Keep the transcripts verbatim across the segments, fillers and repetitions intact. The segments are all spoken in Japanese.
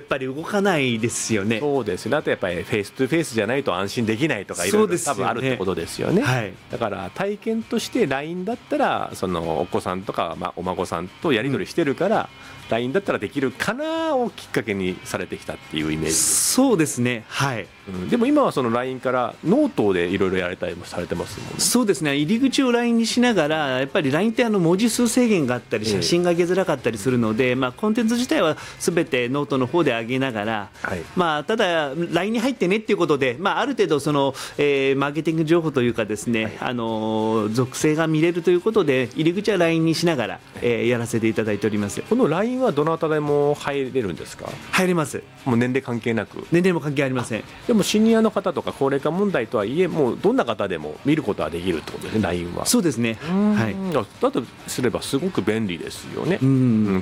ぱり動かないですよね。 そうですね。あとやっぱりフェイストゥフェイスじゃないと安心できないとかいろいろ多分あるってことですよね。 はい、 だから体験として ライン だったらそのお子さんとか、まあ、お孫さんとやり取りしてるから、うん、ライン だったらできるかなをきっかけにされてきたっていうイメージです。 そうですね、はい、 うん、でも今はその ライン からノートでいろいろやれたりもされてますもんね。 そうですね、入り口を ライン にしながらやっぱり ライン ってあの文字数制限があったり写真が上げづらかったりするので、えーまあ、コンテンツ自体はすべてノートの方で上げながら、はい、まあ、ただ ライン に入ってねっていうことで、まあ、ある程度その、えー、マーケティング情報というかですね、はい、あの属性が見れるということで入り口は ライン にしながら、えー、やらせていただいております。 この ライン はどなたでも入れるんですか？ 入れます。 もう年齢関係なく？ 年齢も関係ありません。 でもシニアの方とか高齢化問題とはいえもうどんな方でも見ることはできるってことですね、 ライン は。そうですね、はい、だとすればすごく便利ですよね。うん、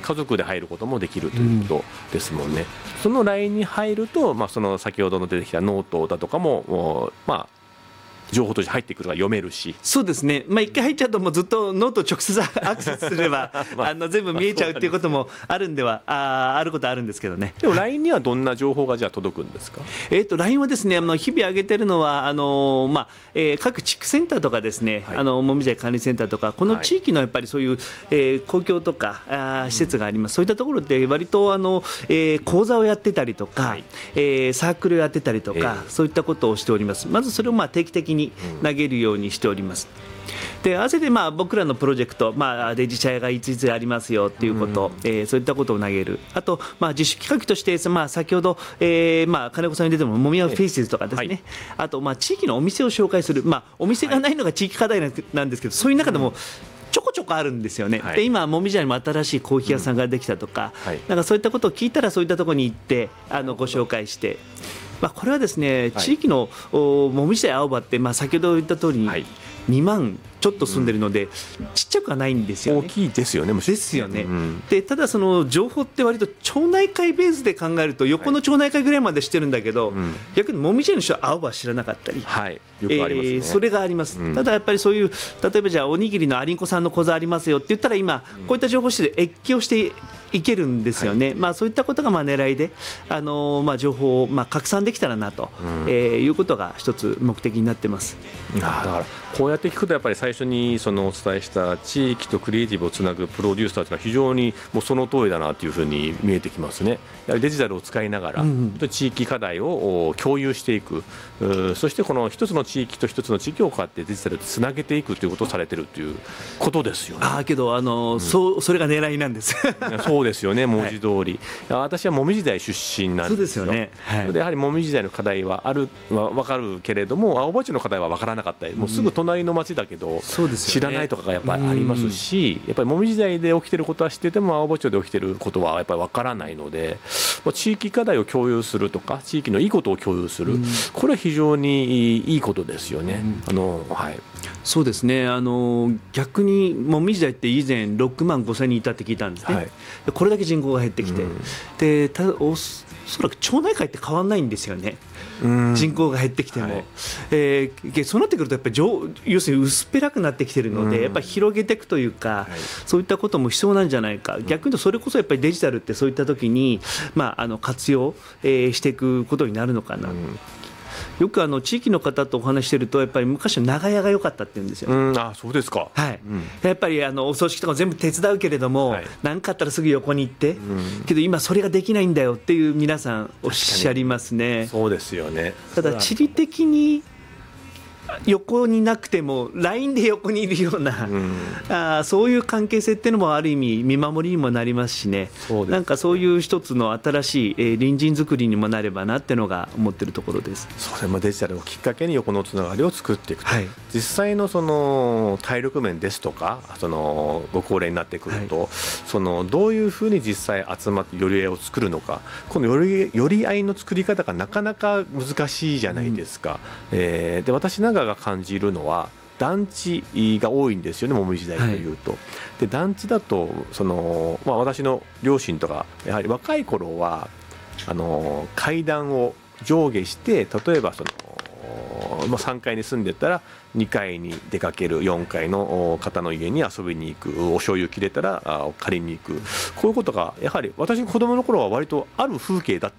家族で入ることもできるということですもんね。その ライン に入ると、まあ、その先ほどの出てきたノートだとかもまあ情報として入ってくるから読めるし。そうですね、まあ、一回入っちゃうともうずっとノート直接アクセスすれば、まあ、あの全部見えちゃうっていうこともあるんではああることはあるんですけどね。でも ライン にはどんな情報がじゃあ届くんですか？えー、と ライン はですね、あの日々上げてるのはあの、まあえー、各地区センターとかですね、はい、あのもみじ管理センターとかこの地域のやっぱりそういう、えー、公共とかあ施設があります、うん、そういったところで割とあの、えー、講座をやってたりとか、はい、えー、サークルをやってたりとか、えー、そういったことをしております。まずそれをまあ定期的に投げるようにしております。で合わせてまあ僕らのプロジェクト、まあ、デジチャイがいついつありますよっていうこと、うん、えー、そういったことを投げる。あと、まあ、自主企画として、まあ、先ほど、えーまあ、金子さんに出てももみやフェイスとかですね、はい、あと、まあ、地域のお店を紹介する、まあ、お店がないのが地域課題なんですけど、そういう中でも、うん、ちょこちょこあるんですよね。はい、で今もみじにも新しいコーヒー屋さんができたとか、うん、はい、なんかそういったことを聞いたらそういったところに行ってあのご紹介して、まあ、これはですね、はい、地域のもみじ茶青葉って、まあ、先ほど言った通りに、はい、にまんちょっと住んでるので、うん、ちっちゃくはないんですよね。大きいですよね。ですよね、うん、でただその情報って割と町内会ベースで考えると横の町内会ぐらいまでしてるんだけど、はい、逆にもみじの人は青葉知らなかったり、はい、よくありますね、えー、それがあります、うん、ただやっぱりそういう例えばじゃあおにぎりのありんこさんの講座ありますよって言ったら今こういった情報誌で越境をしていけるんですよね、はい、まあ、そういったことがまあ狙いで、あのーまあ、情報をまあ拡散できたらなと、うん、えー、いうことが一つ目的になってます。 あだからこうやって聞くとやっぱり最初にそのお伝えした地域とクリエイティブをつなぐプロデューサーというのは非常にもうその通りだなというふうに見えてきますね。やはりデジタルを使いながら、うんうん、地域課題を共有していく、そしてこの一つの地域と一つの地域をこうやってデジタルでつなげていくということをされているということですよね。 あけどあの、うん、そ, それが狙いなんですそうですよね、文字通り、はい、私はもみじ台出身なんですよ。 そうですよね、はい、 でやはりもみじ台の課題はあるは分かるけれども青葉町の課題は分からなかったり、もうすぐ隣の町だけど、うん、知らないとかがやっぱりありますし、やっぱりもみじ台で起きてることは知ってても青葉町で起きてることはやっぱり分からないので、地域課題を共有するとか地域のいいことを共有する、うん、これは非常にいいことですよね、うん、あのはい、 そうですね、あの逆にもみじ台って以前ろくまんごせんにんいたって聞いたんですね、はい、これだけ人口が減ってきて、うん、でたおそらく町内会って変わらないんですよね、人口が減ってきても、はい、えー、そうなってくるとやっぱり要するに薄っぺらくなってきているので、うん、やっぱり広げていくというか、はい、そういったことも必要なんじゃないか、逆に言うとそれこそやっぱりデジタルってそういった時に、まあ、あの活用、えー、していくことになるのかな、うん、よくあの地域の方とお話してるとやっぱり昔の長屋が良かったって言うんですよ。 うん、あ、そうですか、 はい、うん、やっぱりあのお葬式とか全部手伝うけれども、はい、何かあったらすぐ横に行って、うん、けど今それができないんだよっていう皆さんおっしゃりますね。 そうですよね。 ただ地理的に横になくても ライン で横にいるような、うん、あそういう関係性っていうのもある意味見守りにもなりますし ね, そうですね、なんかそういう一つの新しい、えー、隣人作りにもなればなっていうのが思ってるところです。 そうですね、デジタルをきっかけに横のつながりを作っていくと、はい、実際 の, その体力面ですとかそのご高齢になってくると、はい、そのどういうふうに実際集まって寄り合いを作るのか、この寄り、寄り合いの作り方がなかなか難しいじゃないですか、うん、えー、で私なんかが感じるのは団地が多いんですよね、もみじ台というと、はい、で団地だとその、まあ、私の両親とかやはり若い頃はあの階段を上下して例えばその、まあ、さんがいに住んでたらにかいに出かける、よんかいの方の家に遊びに行く、お醤油切れたら借りに行く、こういうことがやはり私の子供の頃は割とある風景だっ